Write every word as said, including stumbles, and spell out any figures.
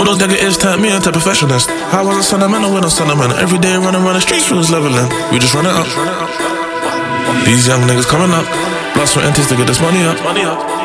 those niggas turned me into perfectionist. I was a sentimental with no sentiment. Every day running around the streets, we was leveling. We just running up. These young niggas coming up. Blood, sweat, and tears to get this money up.